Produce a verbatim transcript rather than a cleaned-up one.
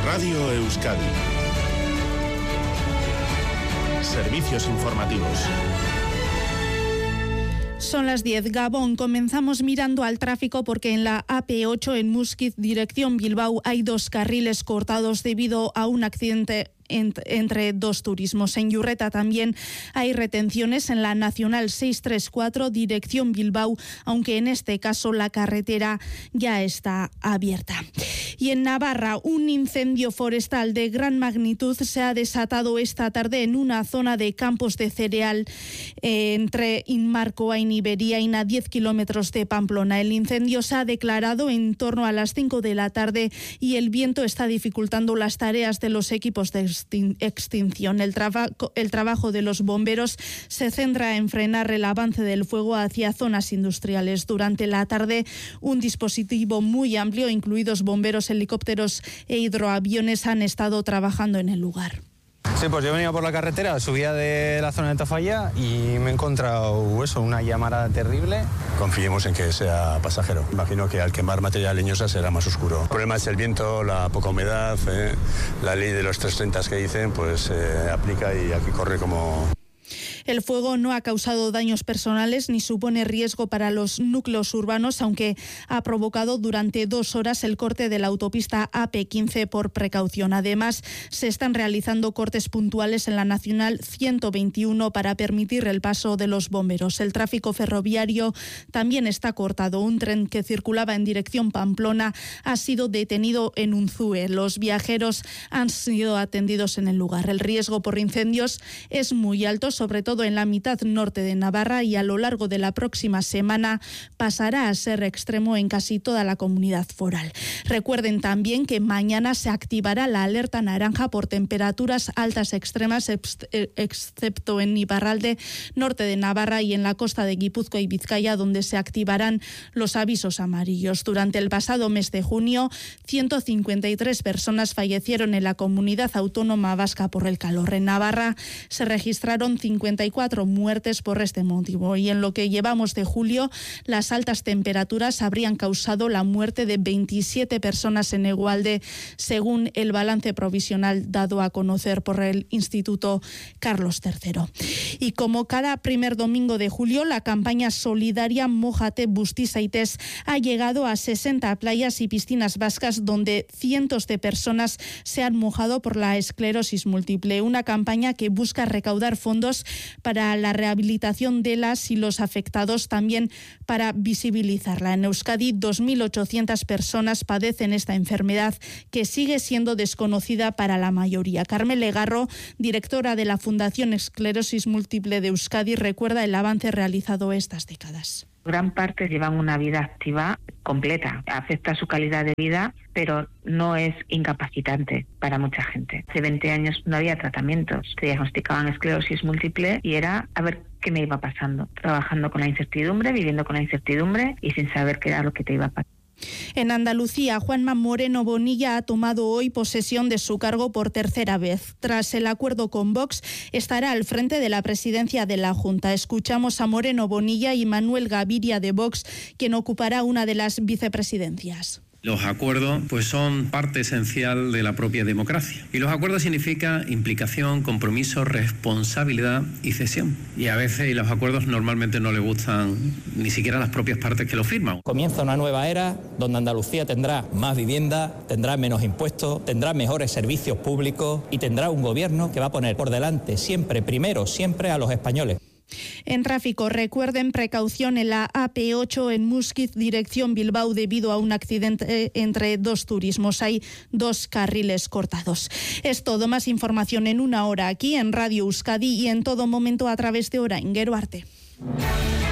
Radio Euskadi. Servicios informativos. Son las diez. Gabón, comenzamos mirando al tráfico porque en la A P ocho en Muskiz, dirección Bilbao, hay dos carriles cortados debido a un accidente entre dos turismos. En Yurreta también hay retenciones en la Nacional seiscientos treinta y cuatro, dirección Bilbao, aunque en este caso la carretera ya está abierta. Y en Navarra, un incendio forestal de gran magnitud se ha desatado esta tarde en una zona de campos de cereal eh, entre Inmarcoain y Beriain, a diez kilómetros de Pamplona. El incendio se ha declarado en torno a las cinco de la tarde y el viento está dificultando las tareas de los equipos de extinción. El, traba, el trabajo de los bomberos se centra en frenar el avance del fuego hacia zonas industriales. Durante la tarde, un dispositivo muy amplio, incluidos bomberos, helicópteros e hidroaviones, han estado trabajando en el lugar. Sí, pues yo venía por la carretera, subía de la zona de Tafalla y me he encontrado eso, una llamarada terrible. Confiemos en que sea pasajero. Imagino que al quemar material leñosa será más oscuro. El problema es el viento, la poca humedad, ¿eh? La ley de los trescientos treinta que dicen, pues eh, aplica y aquí corre como... El fuego no ha causado daños personales ni supone riesgo para los núcleos urbanos, aunque ha provocado durante dos horas el corte de la autopista A P quince por precaución. Además, se están realizando cortes puntuales en la Nacional ciento veintiuno para permitir el paso de los bomberos. El tráfico ferroviario también está cortado. Un tren que circulaba en dirección Pamplona ha sido detenido en Unzúe. Los viajeros han sido atendidos en el lugar. El riesgo por incendios es muy alto, sobre todo en la mitad norte de Navarra, y a lo largo de la próxima semana pasará a ser extremo en casi toda la comunidad foral. Recuerden también que mañana se activará la alerta naranja por temperaturas altas extremas, excepto en Iparralde, norte de Navarra, y en la costa de Guipúzcoa y Vizcaya, donde se activarán los avisos amarillos. Durante el pasado mes de junio, ciento cincuenta y tres personas fallecieron en la comunidad autónoma vasca por el calor. En Navarra se registraron cincuenta y cuatro muertes por este motivo, y en lo que llevamos de julio, las altas temperaturas habrían causado la muerte de veintisiete personas en Egualde, según el balance provisional dado a conocer por el Instituto Carlos tercero. Y como cada primer domingo de julio, la campaña solidaria Mójate Busti Zaitez ha llegado a sesenta playas y piscinas vascas, donde cientos de personas se han mojado por la esclerosis múltiple. Una campaña que busca recaudar fondos para la rehabilitación de las y los afectados, también para visibilizarla. En Euskadi, dos mil ochocientas personas padecen esta enfermedad, que sigue siendo desconocida para la mayoría. Carmen Legarro, directora de la Fundación Esclerosis Múltiple de Euskadi, recuerda el avance realizado estas décadas. Gran parte llevan una vida activa completa, afecta su calidad de vida, pero no es incapacitante para mucha gente. Hace veinte años no había tratamientos, se diagnosticaban esclerosis múltiple y era a ver qué me iba pasando, trabajando con la incertidumbre, viviendo con la incertidumbre y sin saber qué era lo que te iba a pasar. En Andalucía, Juanma Moreno Bonilla ha tomado hoy posesión de su cargo por tercera vez. Tras el acuerdo con Vox, estará al frente de la presidencia de la Junta. Escuchamos a Moreno Bonilla y Manuel Gaviria de Vox, quien ocupará una de las vicepresidencias. Los acuerdos pues son parte esencial de la propia democracia. Y los acuerdos significan implicación, compromiso, responsabilidad y cesión. Y a veces los acuerdos normalmente no le gustan ni siquiera a las propias partes que lo firman. Comienza una nueva era donde Andalucía tendrá más vivienda, tendrá menos impuestos, tendrá mejores servicios públicos y tendrá un gobierno que va a poner por delante siempre, primero, siempre a los españoles. En tráfico, recuerden precaución en la A P ocho en Muskiz, dirección Bilbao, debido a un accidente entre dos turismos. Hay dos carriles cortados. Es todo. Más información en una hora aquí en Radio Euskadi y en todo momento a través de Orain Gero Arte.